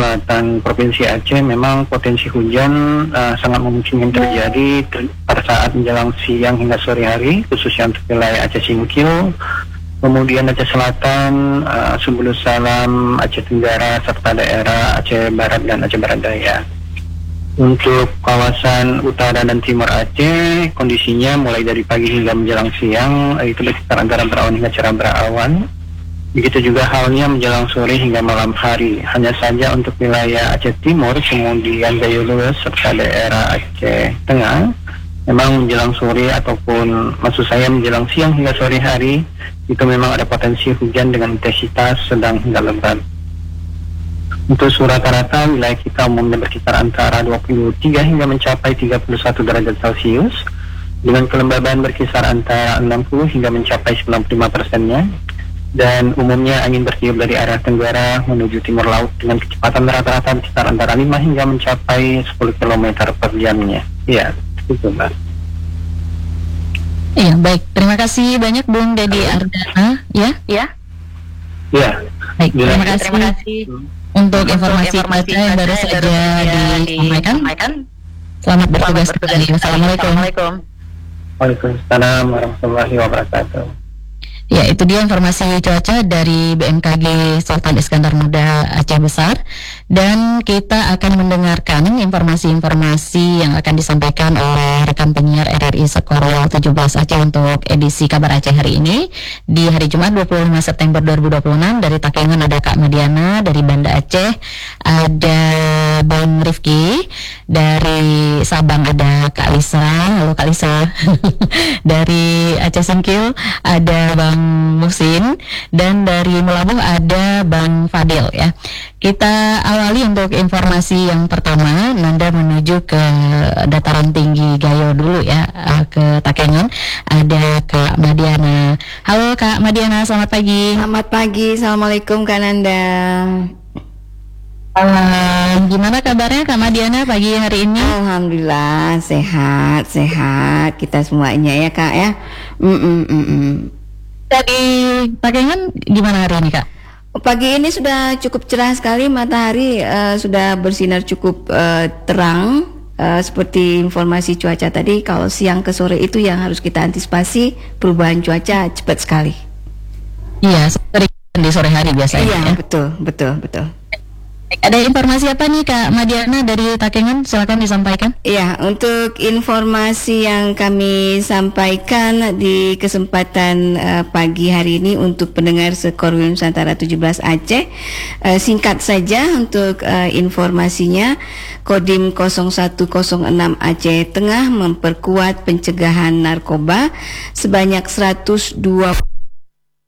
selatan Provinsi Aceh memang potensi hujan sangat memungkinkan terjadi pada saat menjelang siang hingga sore hari, khususnya untuk wilayah Aceh Singkil, kemudian Aceh Selatan, Sumbulus Salam, Aceh Tenggara, serta daerah Aceh Barat dan Aceh Barat Daya. Untuk kawasan utara dan timur Aceh, kondisinya mulai dari pagi hingga menjelang siang itu berkisar antara berawan hingga cerah berawan. Begitu juga halnya menjelang sore hingga malam hari. Hanya saja untuk wilayah Aceh Timur, kemudian Gayo Lues, serta daerah Aceh Tengah, memang menjelang sore ataupun maksud saya menjelang siang hingga sore hari, itu memang ada potensi hujan dengan intensitas sedang hingga lebat. Untuk suhu rata-rata wilayah kita umumnya berkisar antara 23 hingga mencapai 31 derajat Celcius, dengan kelembaban berkisar antara 60 hingga mencapai 95%-nya, dan umumnya angin bertiup dari arah tenggara menuju timur laut dengan kecepatan rata-rata berkisar antara 5 hingga mencapai 10 km per jamnya. Ya, itu Mbak. Iya, baik. Terima kasih banyak Bung Dedi Ardana, ya. Ya. Ya. Baik, terima kasih. Untuk informasi yang baru saja disampaikan. Selamat bertugas kembali. Wassalamualaikum. Waalaikumsalam warahmatullahi wabarakatuh. Ya, itu dia informasi cuaca dari BMKG Sultan Iskandar Muda Aceh Besar. Dan kita akan mendengarkan informasi-informasi yang akan disampaikan oleh rekan penyiar RRI Sekorwil 17 Aceh untuk edisi Kabar Aceh hari ini. Di hari Jumat 25 September 2026 dari Takengon ada Kak Madiana, dari Banda Aceh ada Bang Rifki, dari Sabang ada Kak Lisa, halo Kak Lisa. Dari Aceh Singkil ada Bang Musin, dan dari Melabuh ada Bang Fadil ya. Kita awali untuk informasi yang pertama, Nanda menuju ke dataran tinggi Gayo dulu ya, ke Takengon. Ada Kak Madiana. Halo Kak Madiana, selamat pagi. Selamat pagi, Assalamualaikum Kak Nanda. Gimana kabarnya Kak Madiana pagi hari ini? Alhamdulillah sehat kita semuanya ya Kak ya. Dari Takengon gimana hari ini Kak? Pagi ini sudah cukup cerah sekali, matahari sudah bersinar cukup terang. Seperti informasi cuaca tadi, kalau siang ke sore itu yang harus kita antisipasi, perubahan cuaca cepat sekali. Iya, seperti di sore hari biasanya. Iya, ya? betul. Ada informasi apa nih Kak Madiana dari Takengon? Silakan disampaikan. Ya, untuk informasi yang kami sampaikan di kesempatan pagi hari ini untuk pendengar Sekorwil Nusantara 17 Aceh, singkat saja untuk informasinya. Kodim 0106 Aceh Tengah memperkuat pencegahan narkoba sebanyak 120